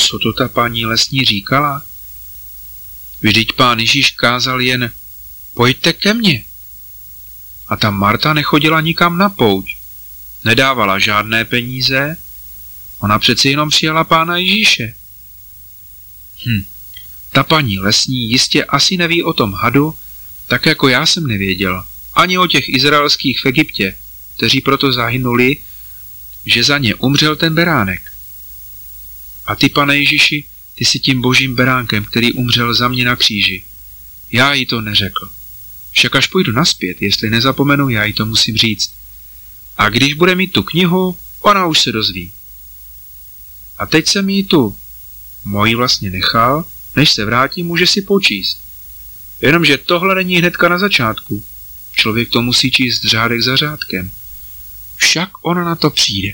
Co to ta paní lesní říkala? Vždyť pán Ježíš kázal jen pojďte ke mně. A ta Marta nechodila nikam na pouť. Nedávala žádné peníze. Ona přeci jenom přijala pána Ježíše. Ta paní lesní jistě asi neví o tom hadu, tak jako já jsem nevěděl. Ani o těch izraelských v Egyptě, kteří proto zahynuli, že za ně umřel ten beránek. A ty, pane Ježíši, ty jsi tím božím beránkem, který umřel za mě na kříži. Já jí to neřekl. Však až půjdu nazpět, jestli nezapomenu, já jí to musím říct. A když bude mít tu knihu, ona už se dozví. A teď jsem jí tu moji vlastně nechal, než se vrátí, může si počíst. Jenomže tohle není hnedka na začátku. Člověk to musí číst řádek za řádkem. Však ona na to přijde.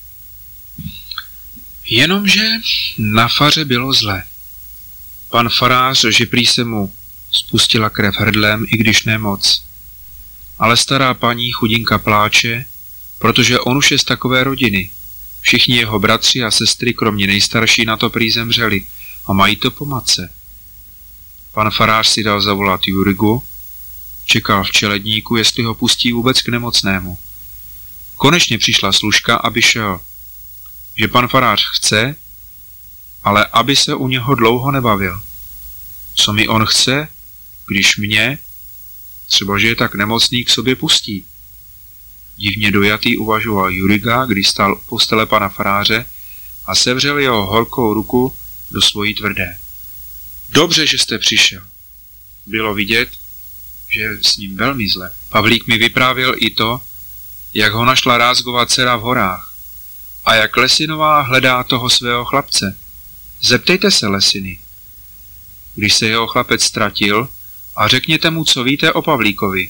Jenomže na faře bylo zle. Pan farář, že prý se mu spustila krev hrdlem, i když ne moc. Ale stará paní chudinka pláče, protože on už je z takové rodiny. Všichni jeho bratři a sestry, kromě nejstarší, na to prý zemřeli a mají to po matce. Pan farář si dal zavolat Jurigu, čekal v čeledníku, jestli ho pustí vůbec k nemocnému. Konečně přišla služka, aby šel. Že pan farář chce, ale aby se u něho dlouho nebavil. Co mi on chce, když mě, třeba že je tak nemocný, k sobě pustí? Divně dojatý uvažoval Juriga, když stál u postele pana faráře a sevřel jeho horkou ruku do svojí tvrdé. Dobře, že jste přišel. Bylo vidět, že je s ním velmi zle. Pavlík mi vyprávěl i to, jak ho našla Rázgova dcera v horách a jak Lesinová hledá toho svého chlapce. Zeptejte se Lesiny. Když se jeho chlapec ztratil, a řekněte mu, co víte o Pavlíkovi.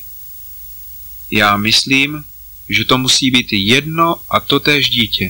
Já myslím, že to musí být jedno a totéž dítě.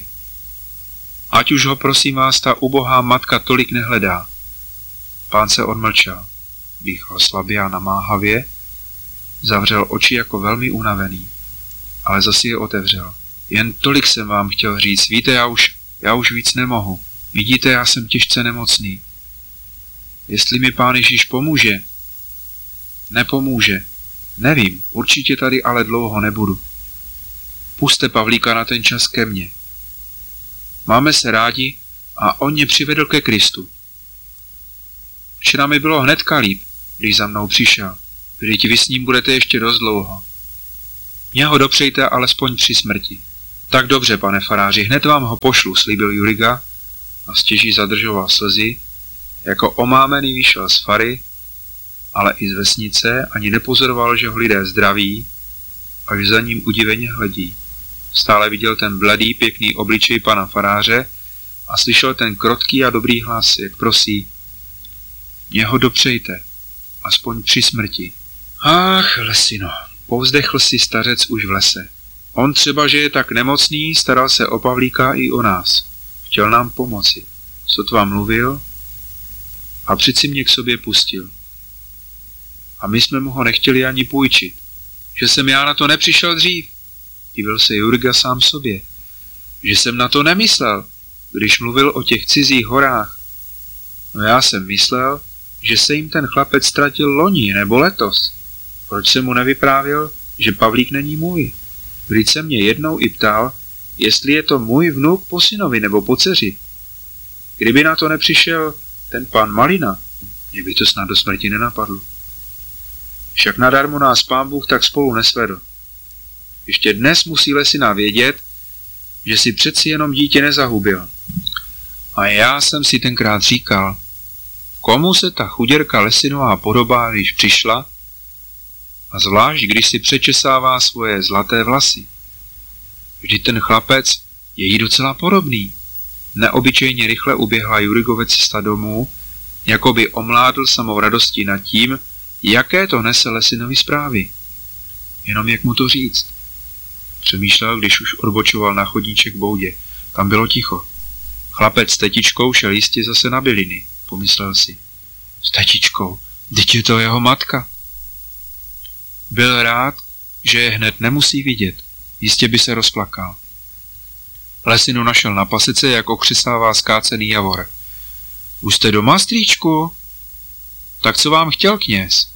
Ať už ho, prosím vás, ta ubohá matka tolik nehledá. Pán se odmlčel, dýchal slabě a namáhavě, zavřel oči jako velmi unavený, ale zase je otevřel. Jen tolik jsem vám chtěl říct, víte, já už víc nemohu. Vidíte, já jsem těžce nemocný. Jestli mi pán Ježíš pomůže, nepomůže, nevím, určitě tady ale dlouho nebudu. Pusťte Pavlíka na ten čas ke mně. Máme se rádi a on mě přivedl ke Kristu. Včera mi bylo hnedka líp, když za mnou přišel. Vždyť vy s ním budete ještě dost dlouho. Mě ho dopřejte alespoň při smrti. Tak dobře, pane faráři, hned vám ho pošlu, slíbil Juriga a stěží zadržoval slzy, jako omámený vyšel z fary, ale i z vesnice, ani nepozoroval, že ho lidé zdraví, až za ním udiveně hledí. Stále viděl ten bledý, pěkný obličej pana faráře a slyšel ten krotký a dobrý hlas, jak prosí: mě ho dopřejte, aspoň při smrti. Ach, Lesino, povzdechl si stařec už v lese. On třeba, že je tak nemocný, staral se o Pavlíka i o nás. Chtěl nám pomoci. Sotva mluvil a přeci mě k sobě pustil. A my jsme mu ho nechtěli ani půjčit. Že jsem já na to nepřišel dřív. Divil se Jurga sám sobě. Že jsem na to nemyslel, když mluvil o těch cizích horách. No já jsem myslel, že se jim ten chlapec ztratil loni nebo letos. Proč jsem mu nevyprávěl, že Pavlík není můj? Vždyť se mě jednou i ptal, jestli je to můj vnuk po synovi nebo po dceři. Kdyby na to nepřišel ten pan Malina, mě by to snad do smrti nenapadlo. Však nadarmo nás pán Bůh tak spolu nesvedl. Ještě dnes musí Lesina vědět, že si přeci jenom dítě nezahubil. A já jsem si tenkrát říkal, komu se ta chuděrka Lesinová podobá, když přišla, a zvlášť, když si přečesává svoje zlaté vlasy. Vždyť ten chlapec je jí docela podobný. Neobyčejně rychle uběhla Jurigove cesta domů, jako by omládl samou radostí nad tím, jaké to nese Lesinovi zprávy. Jenom jak mu to říct. Přemýšlel, když už odbočoval na chodníček k boudě. Tam bylo ticho. Chlapec s tetičkou šel jistě zase na byliny, pomyslel si. S tetičkou, vždyť je to jeho matka. Byl rád, že je hned nemusí vidět. Jistě by se rozplakal. Lesinu našel na pasece, jak okřesává skácený javor. Už jste doma, strýčku? Tak co vám chtěl kněz?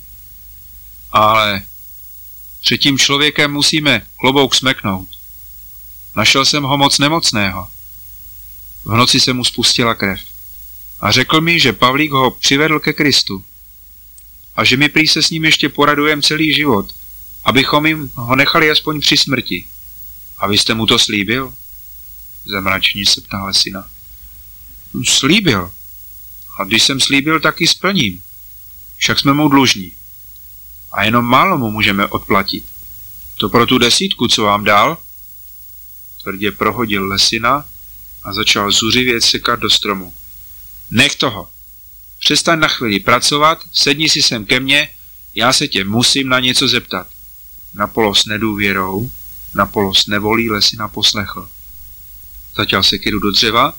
Ale před tím člověkem musíme klobouk smeknout. Našel jsem ho moc nemocného. V noci se mu spustila krev. A řekl mi, že Pavlík ho přivedl ke Kristu. A že mi prý se s ním ještě poradujem celý život, abychom jim ho nechali aspoň při smrti. A vy jste mu to slíbil? Zemračení se ptá Lesina. Slíbil. A když jsem slíbil, tak ji splním. Však jsme mu dlužní. A jenom málo mu můžeme odplatit. To pro tu 10, co vám dal? Tvrdě prohodil Lesina a začal zuřivě sekat do stromu. Nech toho. Přestaň na chvíli pracovat, sedni si sem ke mně, já se tě musím na něco zeptat. Napolo s nedůvěrou, napolo s nevolí Lesina poslechl. Zaťal sekyru do dřeva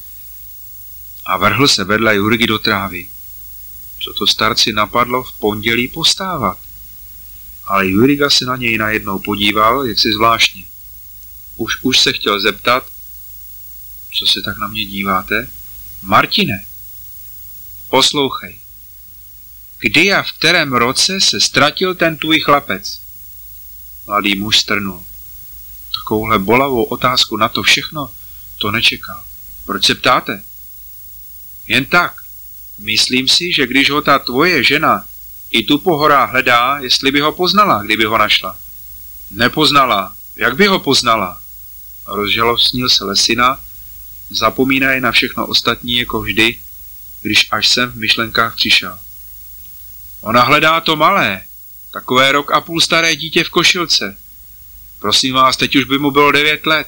a vrhl se vedle Jurgy do trávy. Co to starci napadlo v pondělí postávat? Ale Juriga se na něj najednou podíval, jak si zvláštně. Už se chtěl zeptat, co se tak na mě díváte? Martine, poslouchej. Kdy a v kterém roce se ztratil ten tvůj chlapec? Mladý muž strnul. Takovouhle bolavou otázku na to všechno to nečekal. Proč se ptáte? Jen tak. Myslím si, že když ho ta tvoje žena i tu po horách hledá, jestli by ho poznala, kdyby ho našla. Nepoznala. Jak by ho poznala? Rozžalostnil se Lesina, zapomínaje na všechno ostatní jako vždy, když až jsem v myšlenkách přišel. Ona hledá to malé, takové 1,5 roku staré dítě v košilce. Prosím vás, teď už by mu bylo 9 let.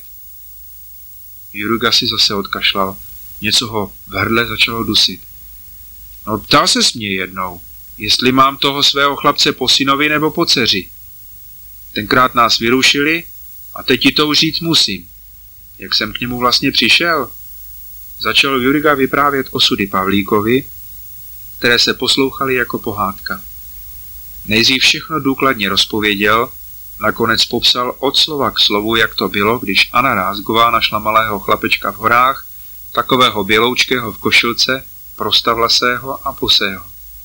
Jurga si zase odkašlal. Něco ho v hrdle začalo dusit. No ptal ses mě jednou, jestli mám toho svého chlapce po synovi nebo po dceři. Tenkrát nás vyrušili a teď ti to už říct musím. Jak jsem k němu vlastně přišel? Začal Jurga vyprávět osudy Pavlíkovi, které se poslouchaly jako pohádka. Nejdřív všechno důkladně rozpověděl, nakonec popsal od slova k slovu, jak to bylo, když Anna Rázgová našla malého chlapečka v horách, takového běloučkého v košilce, prostavlasého a posého.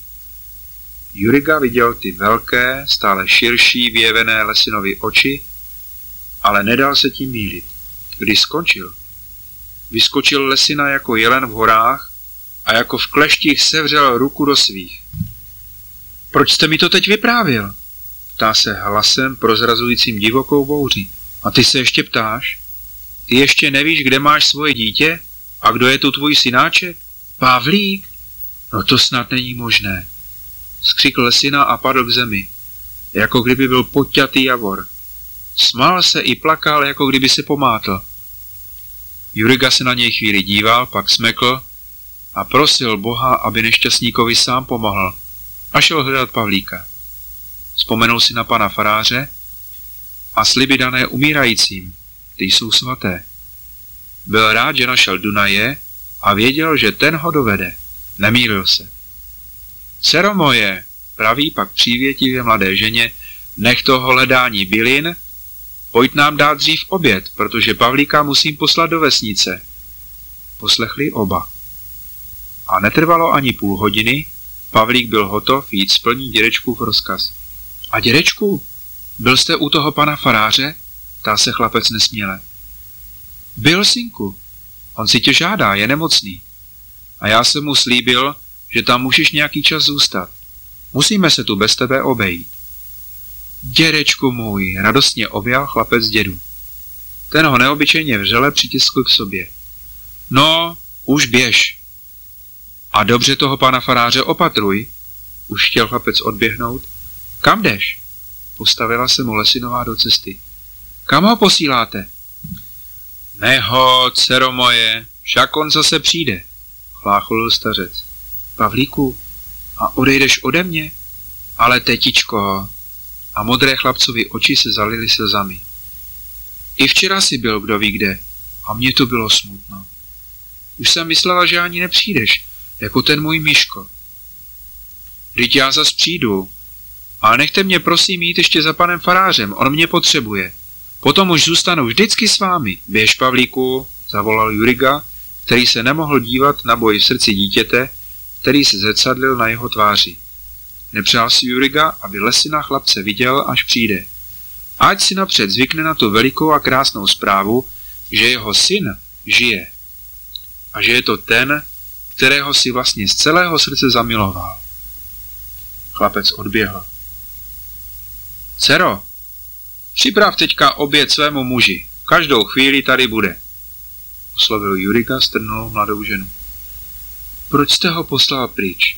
Juriga viděl ty velké, stále širší, vyjevené Lesinovy oči, ale nedal se tím mýlit. Když skončil, vyskočil Lesina jako jelen v horách a jako v kleštích sevřel ruku do svých. Proč jste mi to teď vyprávěl? Ptá se hlasem prozrazujícím divokou bouři. A ty se ještě ptáš? Ty ještě nevíš, kde máš svoje dítě? A kdo je tu tvůj synáček? Pavlík? No to snad není možné. Skřikl Lesina a padl k zemi, jako kdyby byl podťatý javor. Smál se i plakal, jako kdyby se pomátl. Juriga se na něj chvíli díval, pak smekl a prosil Boha, aby nešťastníkovi sám pomohl a šel hledat Pavlíka. Vzpomenul si na pana faráře a sliby dané umírajícím, ty jsou svaté. Byl rád, že našel Dunaje a věděl, že ten ho dovede. Nemýlil se. Dcero moje, praví pak přívětivě mladé ženě, nech toho hledání bylin, pojď nám dát dřív oběd, protože Pavlíka musím poslat do vesnice. Poslechli oba. A netrvalo ani půl hodiny, Pavlík byl hotov jít splnit dědečkův rozkaz. A dědečku, byl jste u toho pana faráře? Ptá se chlapec nesměle. Byl, synku. On si tě žádá, je nemocný. A já jsem mu slíbil, že tam můžeš nějaký čas zůstat. Musíme se tu bez tebe obejít. Dědečku můj, radostně objal chlapec dědu. Ten ho neobyčejně vřele přitiskl k sobě. No, už běž. A dobře toho pana faráře opatruj. Už chtěl chlapec odběhnout. Kam jdeš? Postavila se mu Lesinová do cesty. Kam ho posíláte? Neho, dcero moje, však on zase přijde, chlácholil stařec. Pavlíku, a odejdeš ode mě? Ale tetičko. A modré chlapcovi oči se zalily slzami. I včera si byl kdo ví kde a mně to bylo smutno. Už jsem myslela, že ani nepřijdeš, jako ten můj Miško. Vždyť já zas přijdu, ale nechte mě prosím jít ještě za panem farářem, on mě potřebuje. Potom už zůstanu vždycky s vámi. Běž, Pavlíku, zavolal Juriga, který se nemohl dívat na boj v srdci dítěte, který se zrcadlil na jeho tváři. Nepřál si Juriga, aby Lesina chlapce viděl, až přijde. Ať si napřed zvykne na tu velikou a krásnou zprávu, že jeho syn žije. A že je to ten, kterého si vlastně z celého srdce zamiloval. Chlapec odběhl. Dcero, připrav teďka oběd svému muži. Každou chvíli tady bude. Oslovil Juriga strnulou mladou ženu. Proč jste ho poslal pryč?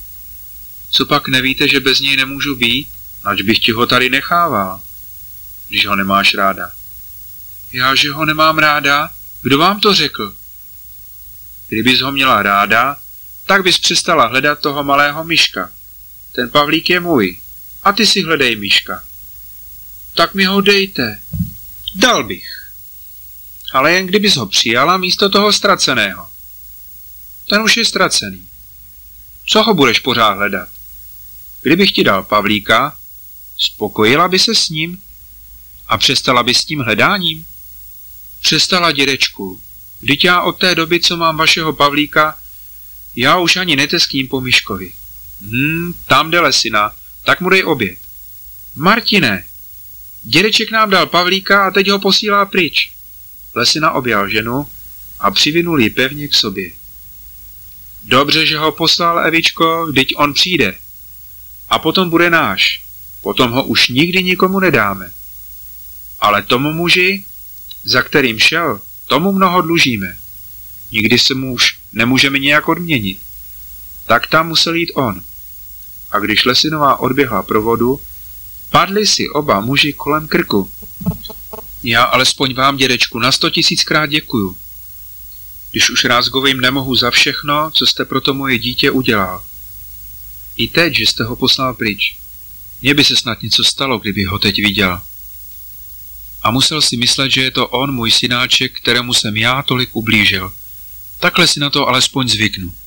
Co pak nevíte, že bez něj nemůžu být? Ač bych ti ho tady nechával, když ho nemáš ráda. Já, že ho nemám ráda? Kdo vám to řekl? Kdybys ho měla ráda, tak bys přestala hledat toho malého myška. Ten Pavlík je můj. A ty si hledej myška. Tak mi ho dejte. Dal bych. Ale jen kdybys ho přijala místo toho ztraceného. Ten už je ztracený. Co ho budeš pořád hledat? Kdybych ti dal Pavlíka, spokojila by se s ním a přestala by s tím hledáním? Přestala, dědečku. Vždyť já od té doby, co mám vašeho Pavlíka, já už ani neteským po myškovi. Tam jde Lesina, tak mu dej oběd. Martine, dědeček nám dal Pavlíka a teď ho posílá pryč. Lesina objal ženu a přivinul ji pevně k sobě. Dobře, že ho poslal, Evičko, vždyť on přijde. A potom bude náš. Potom ho už nikdy nikomu nedáme. Ale tomu muži, za kterým šel, tomu mnoho dlužíme. Nikdy se mu už nemůžeme nějak odměnit. Tak tam musel jít on. A když Lesinová odběhla pro vodu, padli si oba muži kolem krku. Já alespoň vám, dědečku, na 100 000krát děkuju. Když už Rázgovým nemohu za všechno, co jste pro to moje dítě udělal. I teď, že jste ho poslal pryč. Mně by se snad něco stalo, kdyby ho teď viděl. A musel si myslet, že je to on, můj synáček, kterému jsem já tolik ublížil. Takhle si na to alespoň zvyknu.